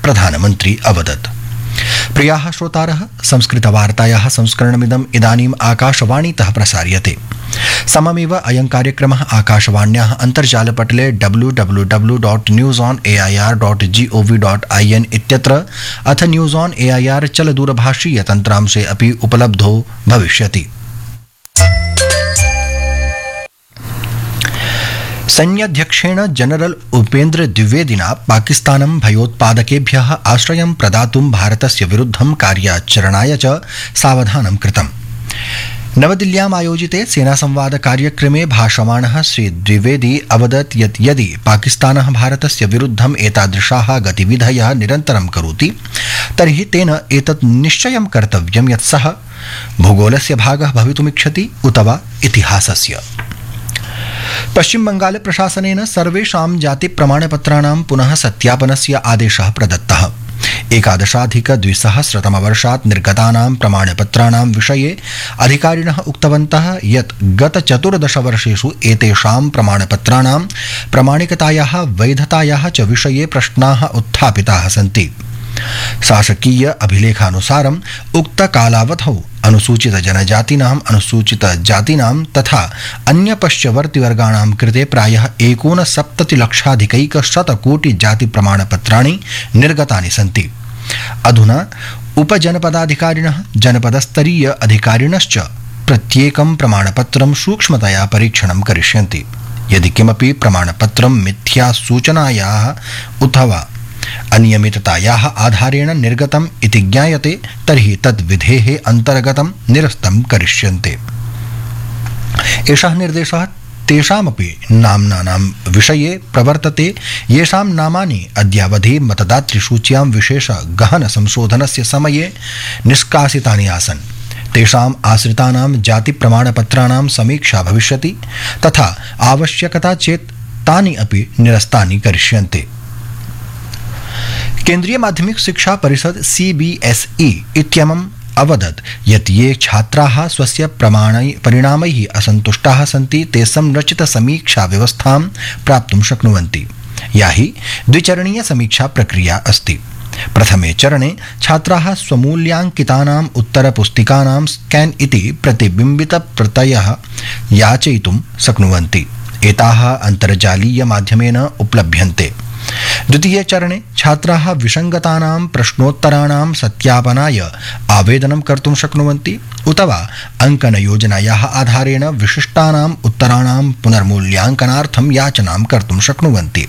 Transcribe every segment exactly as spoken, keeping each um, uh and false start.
प्रधानमन्त्री अवदत्। प्रियाः श्रोतारः, संस्कृतवार्तायाः संस्करणमिदम् इदानीम् आकाशवाणीतः प्रसार्यते। सममेव अयं कार्यक्रमः आकाशवाण्याः अन्तर्जालपटले W W W dot news on A I are dot जि ओ वि डाट् ऐ एन् इत्यत्र अथ न्यूस् आन् ए ऐ आर् चलदूरभाषीयतन्त्रांशे अपि उपलब्धो भविष्यति। सैन्याध्यक्षेण जनरल उपेन्द्र द्विवेदिना पाकिस्तानं भयोत्पादकेभ्यः आश्रयं प्रदातुं भारतस्य विरुद्धं कार्याचरणाय च सावधानं कृतम्। नवदिल्ल्याम् आयोजिते सेनासंवाद कार्यक्रमे भाषमाणः श्री द्विवेदी अवदत् यत् यदि पाकिस्तानः भारतस्य विरुद्धम् एतादृशाः गतिविधयः निरन्तरं करोति तर्हि तेन एतत् निश्चयं कर्तव्यं यत् सः भूगोलस्य भागः भवितुमिच्छति उत वा इतिहासस्य। पश्चिम बंगाल प्रशासनेन सर्वेषां जाति प्रमाणपत्राणां पुनः सत्यापनस्य आदेशः प्रदत्तः। एकादशाधिक द्विसहस्रतमवर्षात् निर्गतानां प्रमाणपत्राणां विषये अधिकारिणः उक्तवन्तः यत् गत चतुर्दशवर्षेषु एतेषां प्रमाणपत्राणां प्रामाणिकतायाः वैधतायाः च विषये प्रश्नाः उत्थापिताः सन्ति। शासकीय अभिलेखानुसारम् उक्त कालावधौ अनुसूचित जनजातीनाम् अनुसूचित जातीनां तथा अन्य पश्चवर्तिवर्गाणां कृते प्रायः एकोनसप्ततिलक्षाधिकैकशतकोटि जाति प्रमाणपत्राणि निर्गतानि सन्ति। अधुना उपजनपदाधिकारिणः जनपदस्तरीय अधिकारिणश्च प्रत्येकं प्रमाणपत्रं सूक्ष्मतया परीक्षणं करिष्यन्ति। यदि किमपि प्रमाणपत्रं मिथ्या सूचनायाः अथवा अनियमिततायाः आधारेण निर्गतम् इति ज्ञायते तर्हि तद् विधेः अन्तर्गतं निरस्तं करिष्यन्ते। एषः निर्देशः तेषामपि नाम्नानां विषये प्रवर्तते येषां नामानि अद्यावधि मतदातृसूच्यां विशेष गहन संशोधनस्य समये निष्कासितानि आसन्। तेषाम् आश्रितानां जाति प्रमाणपत्राणां समीक्षा भविष्यति तथा आवश्यकता चेत् तानि अपि निरस्तानि करिष्यन्ते। केन्द्रीय माध्यमिक शिक्षा परिषद सी बी एस ई इत्यमुम् अवदत् यत् ये छात्राः स्वस्य परिणामैः असन्तुष्टाः सन्ति ते संरचित समीक्षा व्यवस्थां प्राप्तुं शक्नुवन्ति, या हि द्विचरणीय समीक्षा प्रक्रिया अस्ति। प्रथमे चरणे छात्राः स्वमूल्याङ्कितानाम् उत्तरपुस्तिकानां स्कैन् इति प्रतिबिम्बितप्रतयः याचयितुं शक्नुवन्ति। एताः अन्तर्जालीय माध्यमेन उपलभ्यन्ते। द्वितीय चरणे छात्राः विसङ्गतानां प्रश्नोत्तराणां सत्यापनाय आवेदनं कर्तुं शक्नुवन्ति उत वा अङ्कनयोजनायाः आधारेण विशिष्टानाम् उत्तराणां पुनर्मूल्याङ्कनार्थं याचनां कर्तुं शक्नुवन्ति।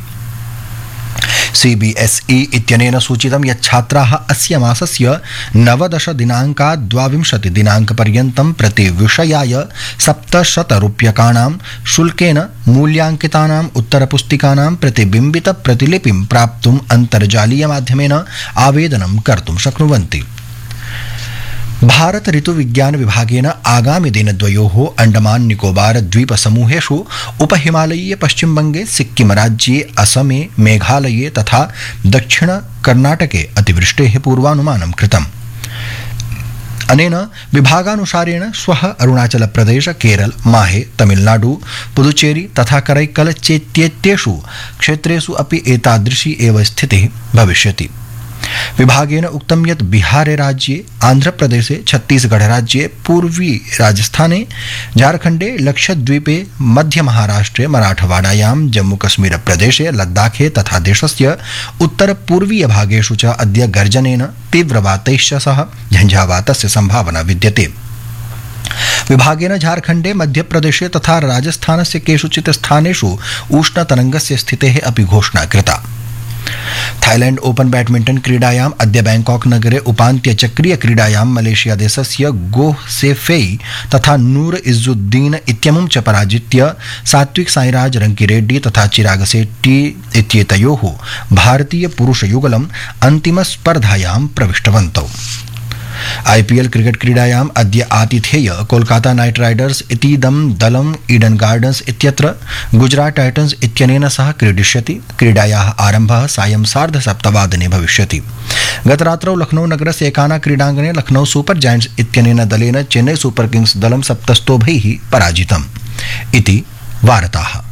सी बी एस ई इत्यनेन सूचितं यत् छात्राः अस्य मासस्य नवदश दिनाङ्कात् द्वाविंशति दिनाङ्कपर्यन्तं प्रतिविषयाय सप्तशतरूप्यकाणां शुल्केन मूल्याङ्कितानाम् उत्तरपुस्तिकानां प्रतिबिम्बितप्रतिलिपिं प्राप्तुम् अन्तर्जालीयमाध्यमेन आवेदनं कर्तुं शक्नुवन्ति। भारत ऋतुविज्ञान विभागेन आगामि दिनद्वयोः अंडमान निकोबार द्वीपसमूहेषु उपहिमालयीय पश्चिमबंगे सिक्किम राज्ये असमे मेघालये तथा दक्षिण कर्नाटके अतिवृष्टेः पूर्वानुमानं कृतम्। अनेन विभागानुसारेण श्वः अरुणाचल प्रदेश, केरल, माहे, तमिलनाडु, पुदुचेरी तथा करैक्कल चेत्येतेषु क्षेत्रेषु अपि एतादृशी एव स्थितिः भविष्यति। विभागेन उक्तं यत् बिहार राज्ये, आंध्र प्रदेशे, छत्तीसगढ़ राज्ये, पूर्वी राजस्थाने, झारखंडे, लक्षद्वीपे, मध्य महाराष्ट्रे, मराठवाडायां, जम्मू कश्मीर प्रदेशे, लद्दाखे तथा देशस्य उत्तर पूर्वीय भागेषु च अद्य गर्जनेन तीव्रवातैश्च सह झञ्झावातस्य संभावना विद्यते। विभागेन झारखंडे, मध्यप्रदेशे तथा राजस्थानस्य केषुचित् स्थानेषु उष्णतरङ्गस्य स्थितेः अपि घोषणा कृता। थाईलैंड ओपन बैडमिंटन क्रीडायाम् अद्य बैंकॉक नगरे उपान्त्यचक्रीय क्रीडायां मलेशिया देशस्य गोह सेफेई तथा नूर इज्जुद्दीन इत्यमुं च पराजित्य सात्विक साईराज रंकीरेड्डी तथा चिराग शेट्टी इत्येतयोः भारतीय पुरुषयुगलम् अन्तिमस्पर्धायां प्रविष्टवन्तौ। आईपीएल क्रिकेट क्रीडायाम् अद्य आतिथेय कोलकाता नाइट राइडर्स इतीदं दलम् ईडन गार्डन्स इत्यत्र गुजरात टाइटन्स इत्यनेन सह क्रीडिष्यति। क्रीडायाः आरम्भः सायं सार्धसप्तवादने भविष्यति। गतरात्रौ लखनऊ नगरस्य एकाना क्रीडाङ्गणे लखनऊ सुपर जायंट्स इत्यनेन दलेन चेन्नई सुपर किंग्स दलं सप्तस्तोभैः पराजितम् इति वार्ताः।